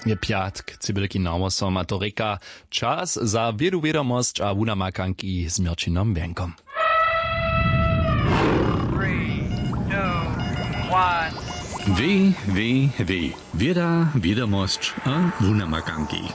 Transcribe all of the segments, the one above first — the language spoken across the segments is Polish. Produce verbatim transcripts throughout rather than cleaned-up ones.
Je piatk, cibylki namosom a to reka čas za wiedu wiedomosť a wunamakanki s Mirčinom Vienkom. Wy, wy, wy. Wieda, wiedomosť a wunamakanki.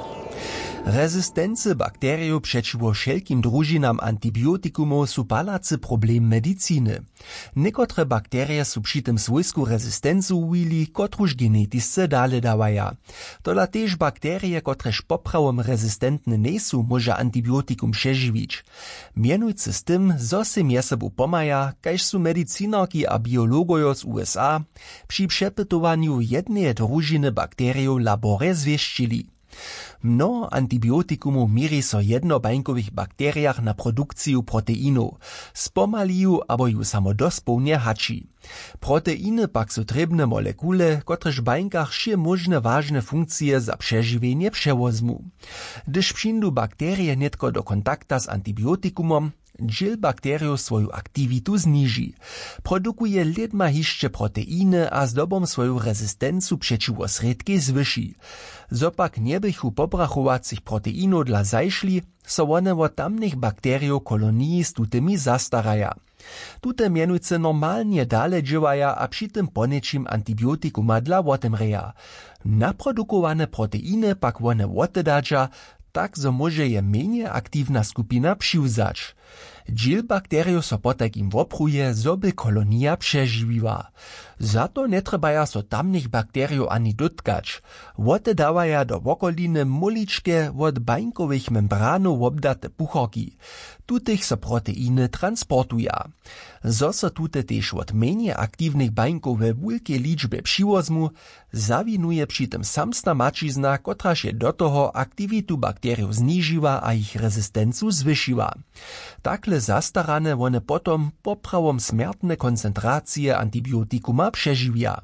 Rezistence bakteriów przeciwko wszelkim drużynam antibiotikumów są palacy problem medycyny. Niekotre bakterie są przy tym swojsku rezystencu uwili, kotruż genetisce dale dawaja. Tola też bakterie, kotreż poprawom rezystentne nie są, może antibiotikum przeżywić. Mianujcy z tym, zo se mie sobu pomaja, kaž są medycinarki a biologojo z U S A przy przepytowaniu jednej drużyny bakteriów labore zwieszczyli. Mno antibiotikumów miri so jednobańkowych bakteriach na produkciju proteinu, spomaliju abo ju samodospołnie hači. Proteiny pak są trebne molekule, kotrež bańkach wsze możne ważne funkcje za przeżywienie przewozmu. Gdyż přindu bakterie netko do kontakta z antibiotikumom, dżil bakteriów swoją aktivitu zniži. Produkuje ledma hišće proteiny a zdobom swoją rezystencu przeciwko sredki zwyši. Zopak niebychu pobrachowacich proteinów dla zajšli, so one od tamnych bakteriów kolonii z tutymi zastaraja. Tute mianujce normalnie dale dżywaja a przy tym ponečim antibiotikuma dla wotemreja. Naprodukowane proteiny pak one wotedadža, tak zo może je menie aktywna skupina přiwzać. Dżil bakteriów so potek im wopruje, zoby kolonia przeżywiła. Zato netrebaja so tamnych bakteriów ani dotkać. Wote dawaja do wokoliny muliczke od bańkowych membranów obdate puchorki. Tutych so proteiny transportuja. Zo so tute też od menie aktywnych bańków we wielkiej liczbie přiwozmu, zawinuje przy tym samstna mačizna, kotra się do toho aktivitu bakteriów znižiła a ich rezystencu zwyšiła. Takle zastarane one potom poprawom smärtne koncentracje antibiotikuma przeżywia.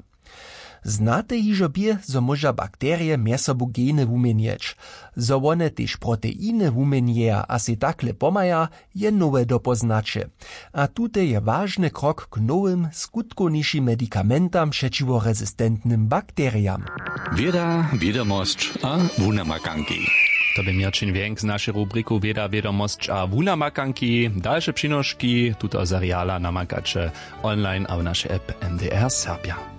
Znate hižo bie, zo moža bakterie mjesobu gene wumienieć. Zo one też proteiny wumienjeja a se takle pomaja, je nowe dopoznače. A tute je ważny krok k nowym, skutkowniejszym medikamentam przeciwko rezystentnym bakteriam. Wieda, wiedomosť a wunamakanki. To by Mirčin Vienk z naszej rubriku Wieda, wiedomosť a wunamakanki. Dalsze przynożki tuto seriala namakacze online a w naszej app M D R Serbia.